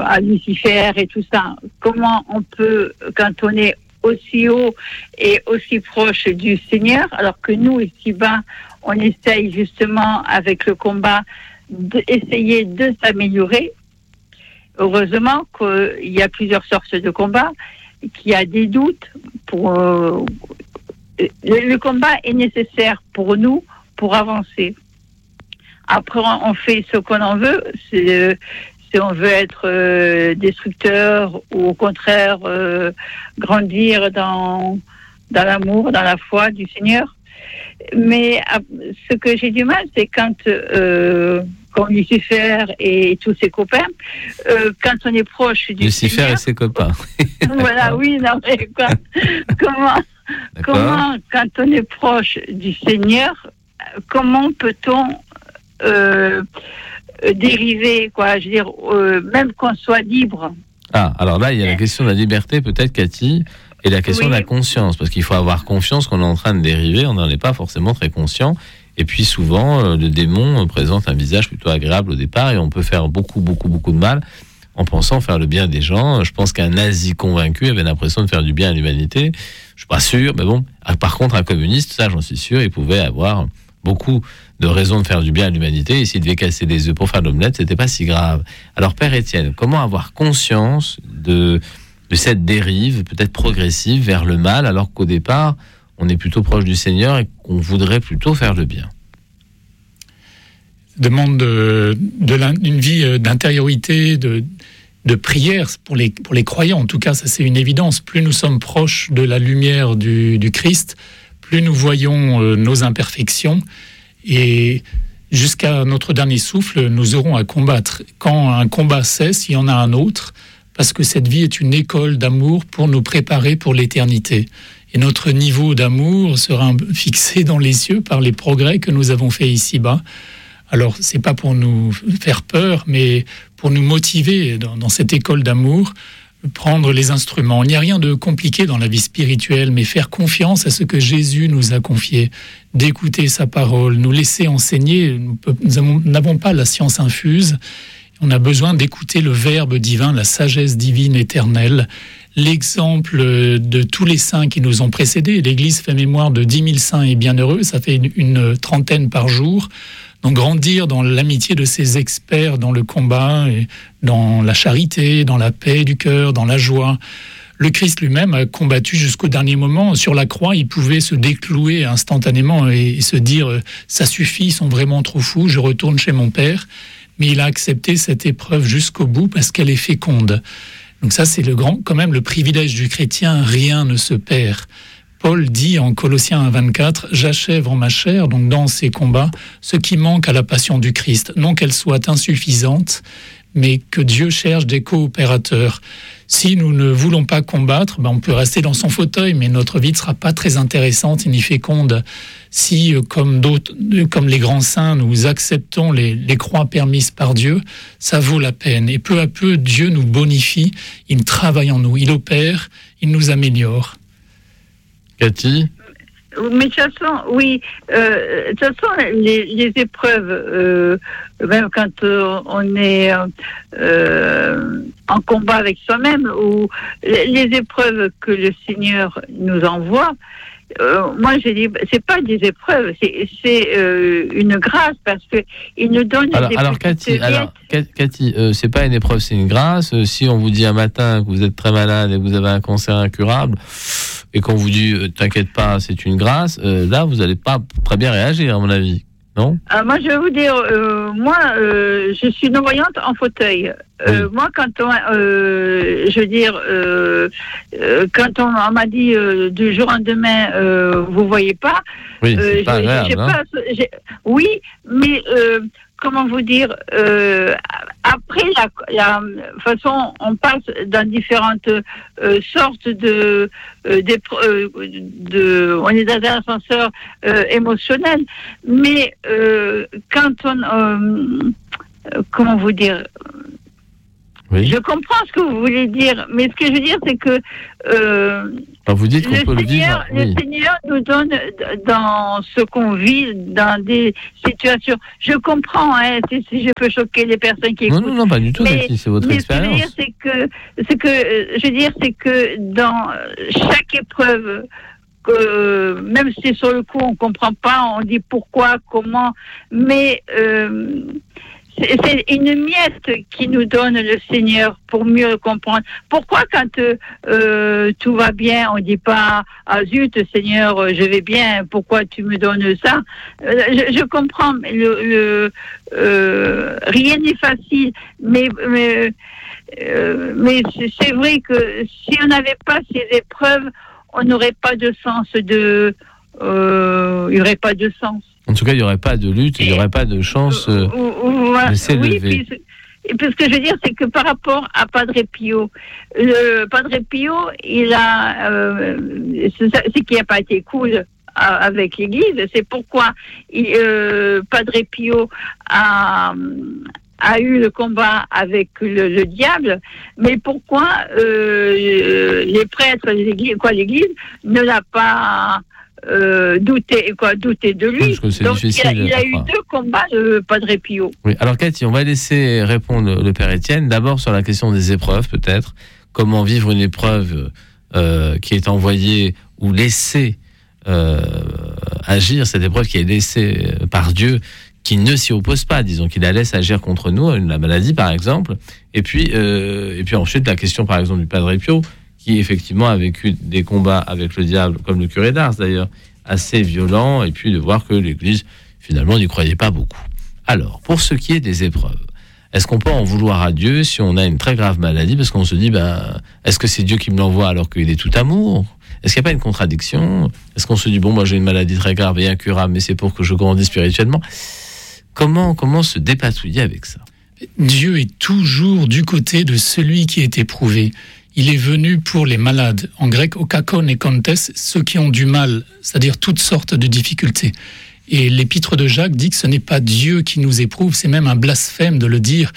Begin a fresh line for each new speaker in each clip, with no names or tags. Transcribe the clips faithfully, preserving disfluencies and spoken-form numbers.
à Lucifer et tout ça. Comment on peut, quand on est aussi haut et aussi proche du Seigneur, alors que nous, ici-bas, on essaye justement avec le combat d'essayer de s'améliorer. Heureusement qu'il y a plusieurs sortes de combats, qu'il y a des doutes. Pour, euh, le, le combat est nécessaire pour nous pour avancer. Après, on fait ce qu'on en veut. C'est, si on veut être euh, destructeur ou au contraire euh, grandir dans, dans l'amour, dans la foi du Seigneur. Mais euh, ce que j'ai du mal, c'est quand, euh, comme Lucifer et tous ses copains, euh, quand on est proche du
Lucifer
Seigneur...
et ses copains.
Voilà, oui, non, mais quoi, comment, comment, quand on est proche du Seigneur, comment peut-on euh, dériver, quoi, je veux dire, euh, même qu'on soit libre.
Ah, alors là, il y a la question de la liberté, peut-être, Cathy, et la question
oui.
de la conscience, parce qu'il faut avoir confiance qu'on est en train de dériver, on n'en est pas forcément très conscient, et puis souvent, euh, le démon euh, présente un visage plutôt agréable au départ, et on peut faire beaucoup, beaucoup, beaucoup de mal en pensant faire le bien des gens. Je pense qu'un nazi convaincu avait l'impression de faire du bien à l'humanité, je suis pas sûr, mais bon, par contre, un communiste, ça, j'en suis sûr, il pouvait avoir beaucoup de raisons de faire du bien à l'humanité, et s'il devait casser des œufs pour faire l'omelette, c'était pas si grave. Alors, Père Étienne, comment avoir conscience de, de cette dérive, peut-être progressive, vers le mal, alors qu'au départ, on est plutôt proche du Seigneur et qu'on voudrait plutôt faire le bien?
Demande de, de une vie d'intériorité, de, de prière pour les, pour les croyants. En tout cas, ça c'est une évidence. Plus nous sommes proches de la lumière du, du Christ, plus nous voyons euh, nos imperfections, et jusqu'à notre dernier souffle, nous aurons à combattre. Quand un combat cesse, il y en a un autre, parce que cette vie est une école d'amour pour nous préparer pour l'éternité. Et notre niveau d'amour sera fixé dans les cieux par les progrès que nous avons faits ici-bas. Alors, c'est pas pour nous faire peur, mais pour nous motiver dans, dans cette école d'amour, prendre les instruments. Il n'y a rien de compliqué dans la vie spirituelle, mais faire confiance à ce que Jésus nous a confié, d'écouter sa parole, nous laisser enseigner. Nous n'avons pas la science infuse, on a besoin d'écouter le Verbe divin, la sagesse divine éternelle, l'exemple de tous les saints qui nous ont précédés. L'Église fait mémoire de dix mille saints et bienheureux, ça fait une, une trentaine par jour. Donc grandir dans l'amitié de ces experts dans le combat, et dans la charité, dans la paix du cœur, dans la joie. Le Christ lui-même a combattu jusqu'au dernier moment. Sur la croix, il pouvait se déclouer instantanément et se dire « ça suffit, ils sont vraiment trop fous, je retourne chez mon Père ». Mais il a accepté cette épreuve jusqu'au bout parce qu'elle est féconde. Donc ça, c'est le grand, quand même le privilège du chrétien, rien ne se perd. Paul dit en Colossiens un vingt-quatre « J'achève en ma chair, donc dans ces combats, ce qui manque à la passion du Christ, non qu'elle soit insuffisante, mais que Dieu cherche des coopérateurs. Si nous ne voulons pas combattre, ben on peut rester dans son fauteuil, mais notre vie ne sera pas très intéressante ni féconde. Si, comme d'autres, comme les grands saints, nous acceptons les, les croix permises par Dieu, ça vaut la peine. Et peu à peu, Dieu nous bonifie, il travaille en nous, il opère, il nous améliore.
Cathy ?
Mais de toute façon, oui, euh, de toute façon, les, les épreuves, euh, même quand euh, on est euh, en combat avec soi-même, ou les, les épreuves que le Seigneur nous envoie, euh, moi je dis, c'est pas des épreuves, c'est, c'est euh, une grâce, parce que il nous donne
alors,
des
alors
petites
Cathy, alors Cathy, euh, c'est pas une épreuve, c'est une grâce. Euh, si on vous dit un matin que vous êtes très malade et que vous avez un cancer incurable, et qu'on vous dit euh, t'inquiète pas, c'est une grâce, euh, là vous n'allez pas très bien réagir à mon avis, non ?
Ah, moi je vais vous dire, euh, moi euh, je suis non-voyante en fauteuil. Euh, oui. Moi quand on, euh, je veux dire, euh, euh, quand on, on m'a dit euh, du jour au lendemain, euh, vous voyez pas.
Oui, c'est
euh,
pas
j'ai,
grave.
j'ai
hein.
pas, j'ai, oui, mais euh, comment vous dire, euh, après, la, la façon, on passe dans différentes euh, sortes de, euh, euh, de, on est dans un ascenseur euh, émotionnel, mais euh, quand on, euh, comment vous dire,
oui.
Je comprends ce que vous voulez dire, mais ce que je veux dire, c'est que euh,
Alors vous dites qu'on
le
peut
Seigneur,
le vivre.
Le
Oui.
Seigneur nous donne dans ce qu'on vit, dans des situations. Je comprends, hein, si, si je peux choquer les personnes qui
Non,
écoutent.
non, non, pas du tout,
Mais,
Cathy, c'est votre
mais ce que je veux dire,
expérience.
c'est que, ce que, euh, je veux dire, c'est que dans chaque épreuve, que même si sur le coup on comprend pas, on dit pourquoi, comment, mais euh, c'est, c'est une miette qui nous donne le Seigneur pour mieux le comprendre. Pourquoi quand euh, tout va bien, on dit pas ah zut Seigneur, je vais bien, pourquoi tu me donnes ça? euh, je, je comprends, mais le, le euh, rien n'est facile, mais mais, euh, mais c'est, c'est vrai que si on n'avait pas ces épreuves, on n'aurait pas de sens de, euh, il n'y aurait pas de sens.
En tout cas, il n'y aurait pas de lutte, il n'y aurait pas de chance euh,
euh,
de s'élever.
Oui, puis, et puis ce que je veux dire, c'est que par rapport à Padre Pio, le Padre Pio, il a, euh, c'est, c'est qu'il n'a pas été cool avec l'Église. C'est pourquoi il, euh, Padre Pio a a eu le combat avec le, le diable, mais pourquoi euh, les prêtres de l'Église, quoi, l'Église ne l'a pas euh, douté, quoi, douté de lui.
Oui,
donc il a, il a eu deux combats, le Padre Pio.
Oui. Alors Cathy, on va laisser répondre le Père Étienne. D'abord sur la question des épreuves, peut-être. Comment vivre une épreuve euh, qui est envoyée ou laissée euh, agir, cette épreuve qui est laissée par Dieu, qui ne s'y oppose pas, disons, qui la laisse agir contre nous, la maladie par exemple. Et puis, euh, et puis ensuite la question par exemple du Padre Pio, qui effectivement a vécu des combats avec le diable, comme le curé d'Ars d'ailleurs, assez violents, et puis de voir que l'Église finalement n'y croyait pas beaucoup. Alors, pour ce qui est des épreuves, est-ce qu'on peut en vouloir à Dieu si on a une très grave maladie, parce qu'on se dit, ben, est-ce que c'est Dieu qui me l'envoie alors qu'il est tout amour ? Est-ce qu'il n'y a pas une contradiction ? Est-ce qu'on se dit, bon, moi j'ai une maladie très grave et incurable, mais c'est pour que je grandisse spirituellement ? Comment, comment se dépatouiller avec ça ?
Dieu est toujours du côté de celui qui est éprouvé. Il est venu pour les malades. En grec, okakon et kontes, ceux qui ont du mal, c'est-à-dire toutes sortes de difficultés. Et l'épître de Jacques dit que ce n'est pas Dieu qui nous éprouve, c'est même un blasphème de le dire.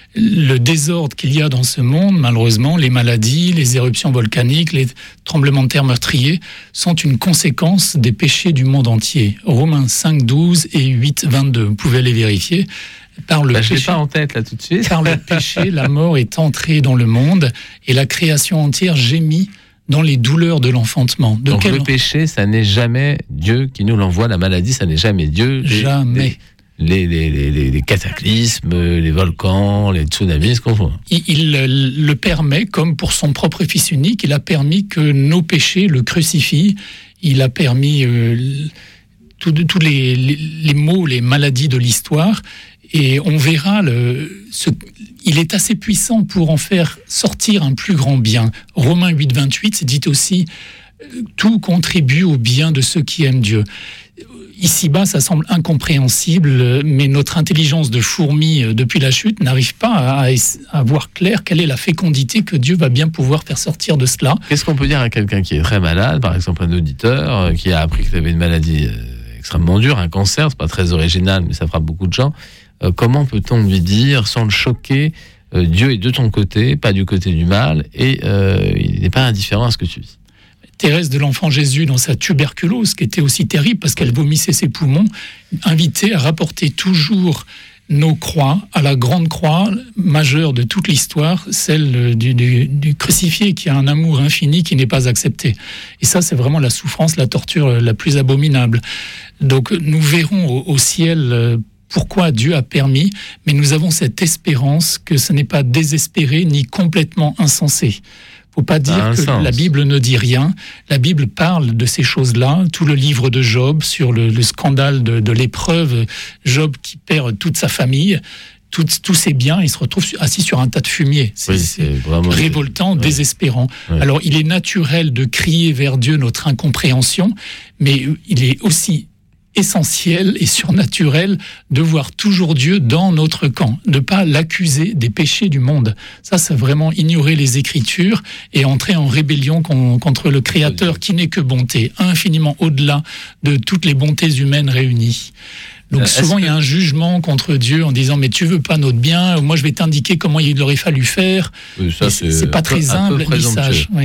Le désordre qu'il y a dans ce monde, malheureusement, les maladies, les éruptions volcaniques, les tremblements de terre meurtriers, sont une conséquence des péchés du monde entier. Romains cinq, douze et huit, vingt-deux. Vous pouvez les vérifier. Par le
bah, je ne l'ai
péché,
pas en tête là tout de suite.
Par le péché, la mort est entrée dans le monde et la création entière gémit dans les douleurs de l'enfantement. De
Donc
quel...
le péché, ça n'est jamais Dieu qui nous l'envoie. La maladie, ça n'est jamais Dieu.
Jamais.
Les... Les, les, les, les cataclysmes, les volcans, les tsunamis, ce qu'on voit.
Il, il le permet, comme pour son propre Fils unique, il a permis que nos péchés le crucifient, il a permis euh, tous les, les, les maux, les maladies de l'histoire, et on verra, le, ce, il est assez puissant pour en faire sortir un plus grand bien. Romains huit, vingt-huit, c'est dit aussi, tout contribue au bien de ceux qui aiment Dieu. Ici-bas, ça semble incompréhensible, mais notre intelligence de fourmi depuis la chute n'arrive pas à, à voir clair quelle est la fécondité que Dieu va bien pouvoir faire sortir de cela.
Qu'est-ce qu'on peut dire à quelqu'un qui est très malade, par exemple un auditeur qui a appris qu'il avait une maladie extrêmement dure, un cancer, c'est pas très original, mais ça frappe beaucoup de gens. Euh, comment peut-on lui dire, sans le choquer, euh, Dieu est de ton côté, pas du côté du mal, et euh, il n'est pas indifférent à ce que tu vis.
Thérèse de l'Enfant Jésus, dans sa tuberculose, qui était aussi terrible parce qu'elle vomissait ses poumons, invitait à rapporter toujours nos croix à la grande croix majeure de toute l'histoire, celle du, du, du crucifié qui a un amour infini qui n'est pas accepté. Et ça, c'est vraiment la souffrance, la torture la plus abominable. Donc nous verrons au, au ciel pourquoi Dieu a permis, mais nous avons cette espérance que ce n'est pas désespéré ni complètement insensé. Il ne faut pas dire que
sens.
La Bible ne dit rien. La Bible parle de ces choses-là. Tout le livre de Job sur le, le scandale de, de l'épreuve, Job qui perd toute sa famille, tout, tous ses biens, il se retrouve assis sur un tas de fumier. C'est,
oui,
c'est
c'est vraiment
révoltant,
ouais.
désespérant. Ouais. Alors il est naturel de crier vers Dieu notre incompréhension, mais il est aussi essentiel et surnaturel de voir toujours Dieu dans notre camp, de ne pas l'accuser des péchés du monde. Ça, c'est vraiment ignorer les Écritures et entrer en rébellion con, contre le Créateur qui n'est que bonté, infiniment au-delà de toutes les bontés humaines réunies. Donc euh, souvent, il que... y a un jugement contre Dieu en disant « mais tu veux pas notre bien, moi je vais t'indiquer comment il aurait fallu faire ».
Oui, ça, c'est,
c'est pas très humble ni sage. Oui.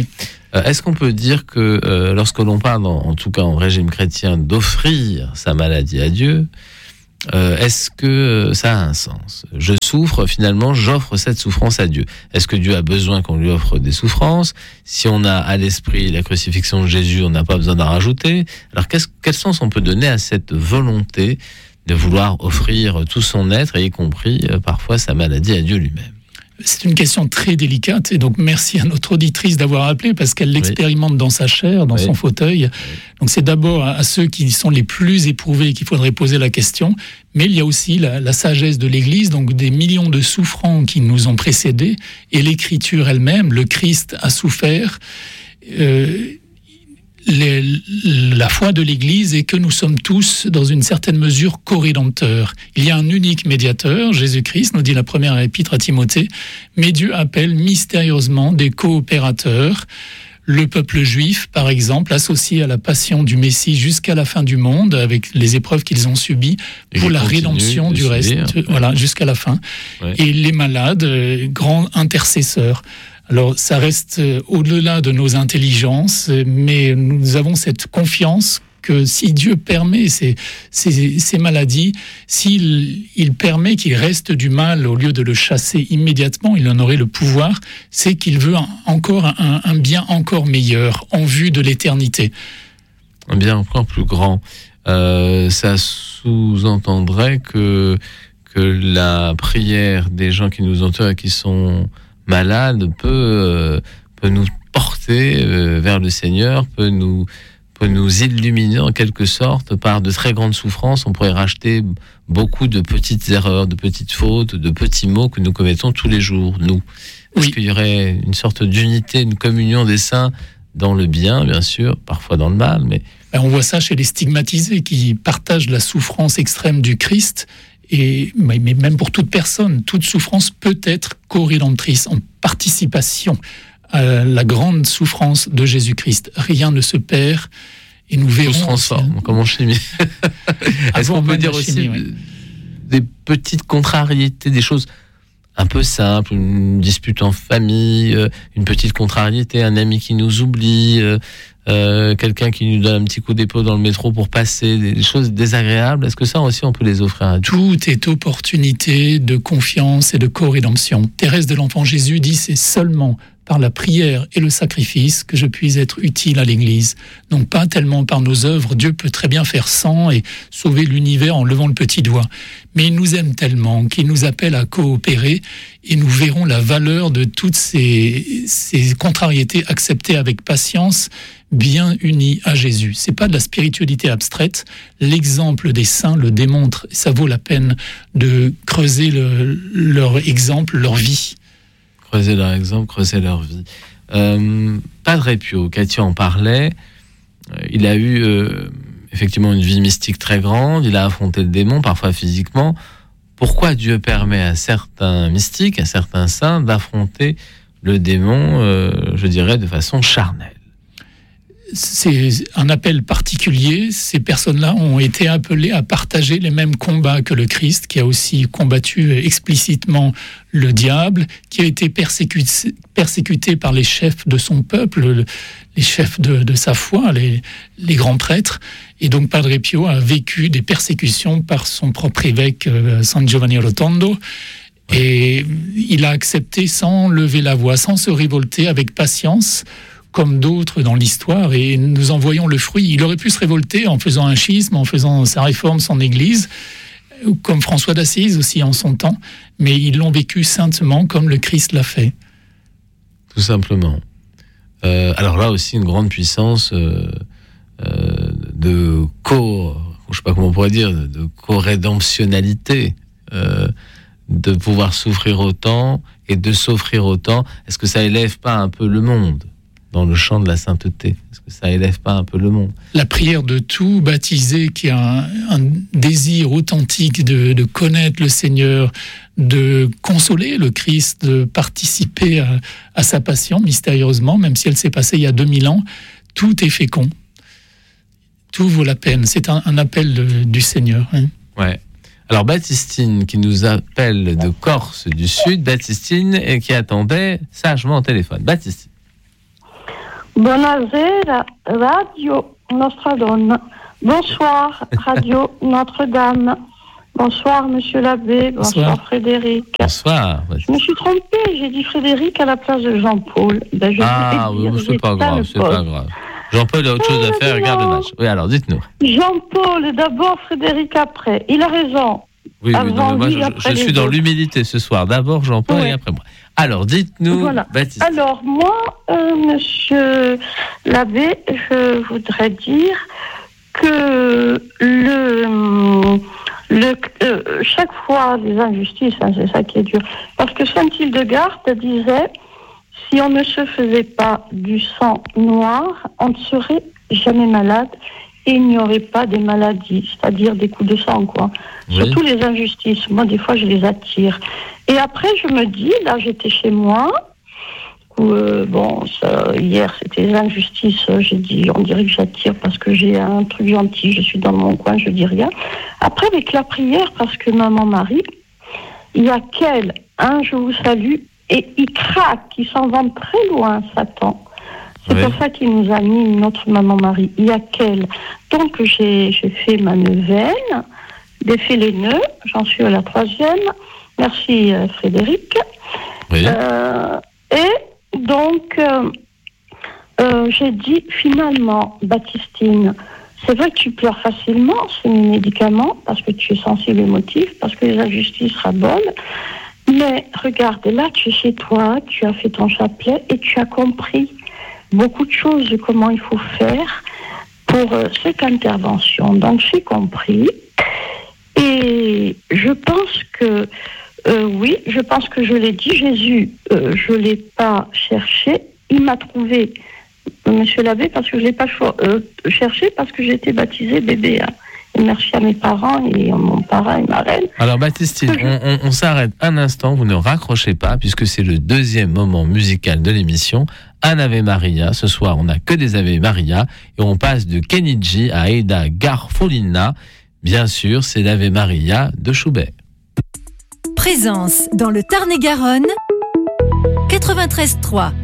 Euh, est-ce qu'on peut dire que euh, lorsque l'on parle, en, en tout cas en régime chrétien, d'offrir sa maladie à Dieu, euh, est-ce que ça a un sens ? Je souffre, finalement, j'offre cette souffrance à Dieu. Est-ce que Dieu a besoin qu'on lui offre des souffrances ? Si on a à l'esprit la crucifixion de Jésus, on n'a pas besoin d'en rajouter. Alors qu'est-ce, quel sens on peut donner à cette volonté de vouloir offrir tout son être, et y compris euh, parfois sa maladie à Dieu lui-même ?
C'est une question très délicate, et donc merci à notre auditrice d'avoir appelé, parce qu'elle l'expérimente oui. dans sa chair, dans oui. son fauteuil. Donc c'est d'abord à ceux qui sont les plus éprouvés qu'il faudrait poser la question, mais il y a aussi la, la sagesse de l'Église, donc des millions de souffrants qui nous ont précédés, et l'Écriture elle-même, le Christ a souffert. Euh, Les, la foi de l'Église est que nous sommes tous, dans une certaine mesure, co-rédempteurs. Il y a un unique médiateur, Jésus-Christ, nous dit la première épître à Timothée, mais Dieu appelle mystérieusement des coopérateurs. Le peuple juif, par exemple, associé à la passion du Messie jusqu'à la fin du monde, avec les épreuves qu'ils ont subies, pour la rédemption du reste, ouais. voilà, jusqu'à la fin. Ouais. Et les malades, euh, grands intercesseurs. Alors, ça reste au-delà de nos intelligences, mais nous avons cette confiance que si Dieu permet ces, ces, ces maladies, s'il il permet qu'il reste du mal au lieu de le chasser immédiatement, il en aurait le pouvoir, c'est qu'il veut un, encore un, un bien encore meilleur en vue de l'éternité.
Un bien encore plus grand. Euh, ça sous-entendrait que, que la prière des gens qui nous entourent et qui sont malade peut, euh, peut nous porter euh, vers le Seigneur, peut nous, peut nous illuminer en quelque sorte par de très grandes souffrances. On pourrait racheter beaucoup de petites erreurs, de petites fautes, de petits mots que nous commettons tous les jours, nous. Est-ce oui. qu'il y aurait une sorte d'unité, une communion des saints dans le bien, bien sûr, parfois dans le mal, mais...
On voit ça chez les stigmatisés qui partagent la souffrance extrême du Christ. Et, mais même pour toute personne, toute souffrance peut être co-rédemptrice, en participation à la grande souffrance de Jésus-Christ. Rien ne se perd et nous verrons...
Tout se transforme, aussi, comme en chimie. Est-ce qu'on peut dire aussi chimie, oui. des petites contrariétés, des choses un peu simples, une dispute en famille, une petite contrariété, un ami qui nous oublie... Euh, quelqu'un qui nous donne un petit coup d'épaule dans le métro pour passer, des choses désagréables, est-ce que ça aussi on peut les offrir à Dieu ?
Tout est opportunité de confiance et de co-rédemption. Thérèse de l'Enfant Jésus dit c'est seulement par la prière et le sacrifice que je puisse être utile à l'Église. Donc pas tellement par nos œuvres, Dieu peut très bien faire sans et sauver l'univers en levant le petit doigt. Mais il nous aime tellement qu'il nous appelle à coopérer et nous verrons la valeur de toutes ces, ces contrariétés acceptées avec patience, bien unis à Jésus. C'est pas de la spiritualité abstraite. L'exemple des saints le démontre. Ça vaut la peine de creuser le, leur exemple, leur vie.
Creuser leur exemple, creuser leur vie. Euh, Padre Pio, Cathy en parlait, il a eu euh, effectivement une vie mystique très grande, il a affronté le démon, parfois physiquement. Pourquoi Dieu permet à certains mystiques, à certains saints, d'affronter le démon, euh, je dirais, de façon charnelle ?
C'est un appel particulier. Ces personnes-là ont été appelées à partager les mêmes combats que le Christ, qui a aussi combattu explicitement le diable, qui a été persécuté, persécuté par les chefs de son peuple, les chefs de, de sa foi, les, les grands prêtres. Et donc Padre Pio a vécu des persécutions par son propre évêque, San Giovanni Rotondo. Et il a accepté sans lever la voix, sans se révolter, avec patience, comme d'autres dans l'histoire, et nous en voyons le fruit. Il aurait pu se révolter en faisant un schisme, en faisant sa réforme, son église, comme François d'Assise aussi en son temps, mais ils l'ont vécu saintement comme le Christ l'a fait.
Tout simplement. Euh, alors là aussi, une grande puissance euh, euh, de co... je sais pas comment on pourrait dire, de co-rédemptionnalité, euh, de pouvoir souffrir autant et de s'offrir autant. Est-ce que ça élève pas un peu le monde dans le champ de la sainteté? Est-ce que ça élève pas un peu le monde?
La prière de tout baptisé qui a un, un désir authentique de, de connaître le Seigneur, de consoler le Christ, de participer à, à sa passion mystérieusement, même si elle s'est passée il y a deux mille ans, tout est fécond. Tout vaut la peine. C'est un, un appel de, du Seigneur. Hein.
Ouais. Alors Baptistine qui nous appelle de Corse du Sud, Baptistine et qui attendait sagement au téléphone. Baptistine.
Buonasera, Radio Nostra Donna. Bonsoir, Radio Notre-Dame. Bonsoir, Monsieur l'abbé. Bonsoir, Bonsoir. Frédéric.
Bonsoir.
Je me suis trompée, j'ai dit Frédéric à la place de Jean-Paul. Ben, je
ah, oui, dire, c'est pas grave, c'est pas grave. Jean-Paul a autre chose à faire, regarde le match. Oui, alors, dites-nous.
Jean-Paul, d'abord, Frédéric après. Il a raison.
Oui, oui non, moi, je, je suis dans l'humilité ce soir. D'abord Jean-Paul oui. et après moi. Alors, dites-nous, voilà. Baptiste.
Alors, moi, euh, Monsieur l'abbé, je voudrais dire que le, le euh, chaque fois les injustices, hein, c'est ça qui est dur. Parce que Saint Hildegarde disait, si on ne se faisait pas du sang noir, on ne serait jamais malade. Et il n'y aurait pas des maladies, c'est-à-dire des coups de sang, quoi. Oui. Surtout les injustices. Moi, des fois, je les attire. Et après, je me dis, là, j'étais chez moi, où, euh, bon, ça, hier, c'était les injustices. J'ai dit, on dirait que j'attire parce que j'ai un truc gentil, je suis dans mon coin, je dis rien. Après, avec la prière, parce que maman Marie, il y a qu'elle, hein, je vous salue, et il craque, il s'en va très loin, Satan. C'est oui. pour ça qu'il nous a mis notre maman Marie. Il y a qu'elle. Donc j'ai, j'ai fait ma neuvaine, défait les nœuds, j'en suis à la troisième. Merci euh, Frédéric.
Oui.
Euh, et donc euh, euh, j'ai dit finalement, Baptistine, c'est vrai que tu pleures facilement, c'est mes médicaments, parce que tu es sensible émotif, parce que les injustices rabolent. Mais regarde, là tu es chez toi, tu as fait ton chapelet et tu as compris beaucoup de choses de comment il faut faire pour euh, cette intervention. Donc j'ai compris et je pense que euh, oui, je pense que je l'ai dit, Jésus, euh, je l'ai pas cherché, il m'a trouvé, euh, Monsieur l'abbé, parce que je l'ai pas cho- euh, cherché parce que j'étais baptisée bébé. Hein. Et merci à mes parents et à mon parrain et ma reine.
Alors Baptistine, je... on, on, on s'arrête un instant, vous ne raccrochez pas, puisque c'est le deuxième moment musical de l'émission. Un Ave Maria. Ce soir, on n'a que des Ave Maria et on passe de Keniji à Aida Garfolina. Bien sûr, c'est l'Ave Maria de Schubert.
Présence dans le Tarn-et-Garonne, quatre-vingt-treize trois.